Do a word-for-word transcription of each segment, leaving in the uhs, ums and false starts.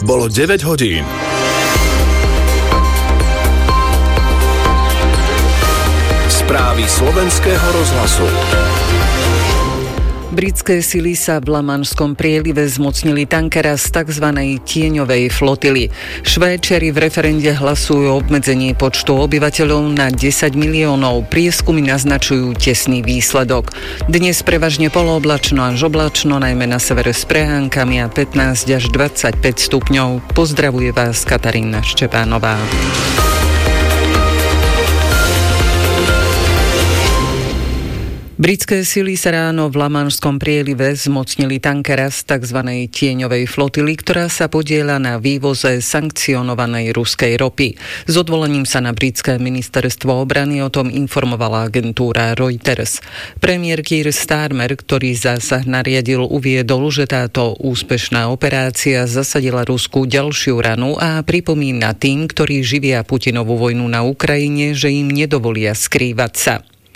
Bolo deväť hodín. Správy slovenského rozhlasu. Britské sily sa v Lamanšskom prielive zmocnili tankera z tzv. Tieňovej flotily. Švédčari v referende hlasujú o obmedzení počtu obyvateľov na desať miliónov. Prieskumy naznačujú tesný výsledok. Dnes prevažne polooblačno až oblačno, najmä na severe s prehánkami a pätnásť až dvadsaťpäť stupňov. Pozdravuje vás Katarína Štepánová. Britské sily sa ráno v Lamanšskom prielive zmocnili tankera z tzv. Tieňovej flotily, ktorá sa podieľa na vývoze sankcionovanej ruskej ropy. S odvolaním sa na britské ministerstvo obrany o tom informovala agentúra Reuters. Premiér Keir Starmer, ktorý zásah nariadil, uviedol, že táto úspešná operácia zasadila Rusku ďalšiu ranu a pripomína tým, ktorí živia Putinovú vojnu na Ukrajine, že im nedovolia skrývať sa.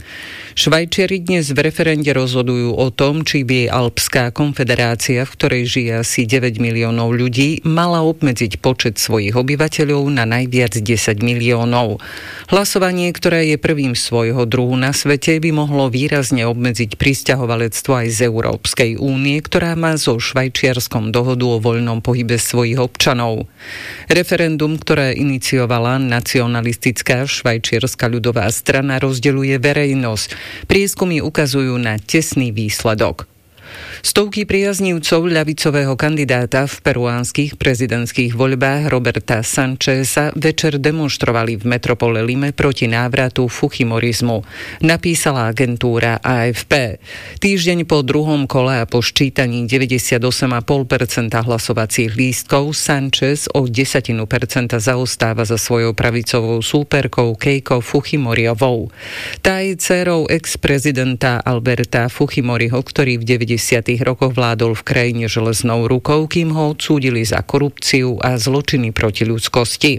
Švajčiari dnes v referende rozhodujú o tom, či by Alpská konfederácia, v ktorej žije asi deväť miliónov ľudí, mala obmedziť počet svojich obyvateľov na najviac desať miliónov. Hlasovanie, ktoré je prvým svojho druhu na svete, by mohlo výrazne obmedziť prisťahovalectvo aj z Európskej únie, ktorá má so Švajčiarskom dohodu o voľnom pohybe svojich občanov. Referendum, ktoré iniciovala nacionalistická švajčiarska ľudová strana, rozdeľuje verejnosť. Prieskumy ukazujú na tesný výsledok. Stovky priaznivcov ľavicového kandidáta v peruánskych prezidentských voľbách Roberta Sancheza večer demonštrovali v metropole Lime proti návratu fujimorizmu, napísala agentúra á ef pé. Týždeň po druhom kole a po ščítaní deväťdesiatosem celá päť percenta hlasovacích lístkov Sanchez o desatinu percenta zaostáva za svojou pravicovou súperkou Keiko Fujimoriovou. Tá je dcérou ex-prezidenta Alberta Fujimoriho, ktorý v deväťdesiatych rokoch vládol v krajine železnou rukou, kým ho odsúdili za korupciu a zločiny proti ľudskosti.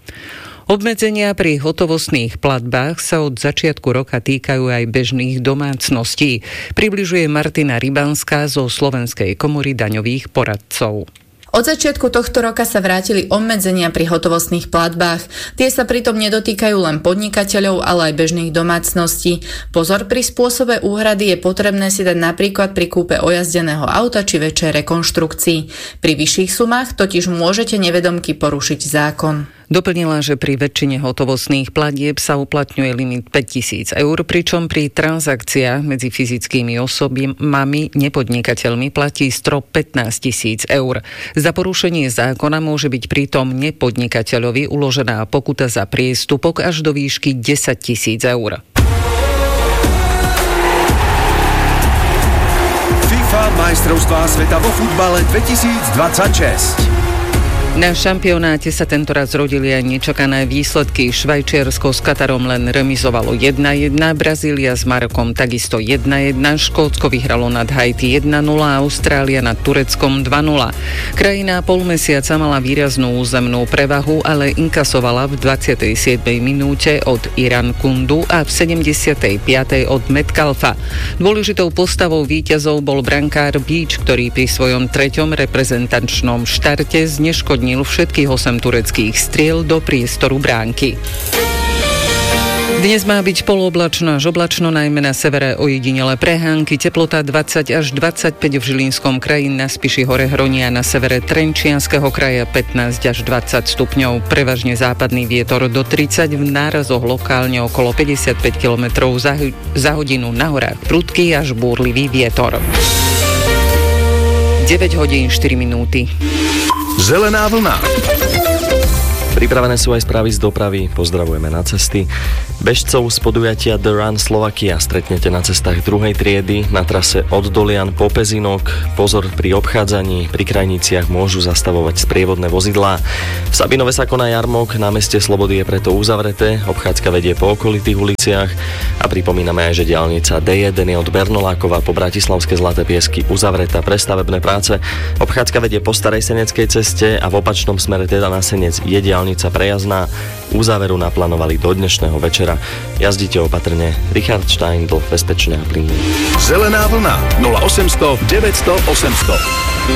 Obmedzenia pri hotovostných platbách sa od začiatku roka týkajú aj bežných domácností, približuje Martina Rybanská zo Slovenskej komory daňových poradcov. Od začiatku tohto roka sa vrátili obmedzenia pri hotovostných platbách. Tie sa pritom nedotýkajú len podnikateľov, ale aj bežných domácností. Pozor, pri spôsobe úhrady je potrebné si dať napríklad pri kúpe ojazdeného auta či väčšej rekonštrukcii. Pri vyšších sumách totiž môžete nevedomky porušiť zákon. Doplnila, že pri väčšine hotovostných platieb sa uplatňuje limit päťtisíc eur, pričom pri transakciách medzi fyzickými osobami nepodnikateľmi platí strop pätnásť tisíc eur. Za porušenie zákona môže byť pritom nepodnikateľovi uložená pokuta za priestupok až do výšky desať tisíc eur. FIFA majstrovstvá sveta vo futbale dvetisícdvadsaťšesť. Na šampionáte sa tentoraz rodili aj nečakané výsledky. Švajčiarsko s Katarom len remizovalo jedna jedna, Brazília s Marokom takisto jedna jedna, Škótsko vyhralo nad Haiti jedna nula, Austrália nad Tureckom dva nula. Krajina polmesiaca mala výraznú územnú prevahu, ale inkasovala v dvadsiatej siedmej minúte od Iran Kundu a v sedemdesiatej piatej od Metcalfa. Dôležitou postavou víťazov bol brankár Beach, ktorý pri svojom treťom reprezentačnom štarte zneškodnil všetkých osem tureckých striel do priestoru bránky. Dnes má byť polooblačno až oblačno, najmä na severe ojedinele prehánky, teplota dvadsať až dvadsaťpäť v Žilinskom kraji, na Spiši hore Hronia, na severe Trenčianskeho kraja pätnásť až dvadsať stupňov, prevažne západný vietor do tridsať, v nárazoch lokálne okolo päťdesiatpäť kilometrov za, za hodinu, na horách prudký až búrlivý vietor. deväť hodín štyri minúty. Zelená vlna. Pripravené sú aj správy z dopravy, pozdravujeme na cesty. Bežcov z podujatia The Run Slovakia stretnete na cestách druhej triedy na trase od Dolian po Pezinok. Pozor pri obchádzaní, pri krajniciach môžu zastavovať sprievodné vozidlá. V Sabinove sa koná jarmok, námestie Slobody je preto uzavreté, obchádzka vedie po okolitých uliciach a pripomíname aj, že diaľnica dé jeden je od Bernolákova po Bratislavské Zlaté Piesky uzavretá pre stavebné práce. Obchádzka vedie po Starej Seneckej ceste a v opačnom smere teda na Senec je diaľnica prejazdná. Uzáveru naplánovali do dnešného večera. Jazdite opatrne. Richard Steindl, bezpečne a plynne. Zelená vlna nula osemsto deväťsto osemsto.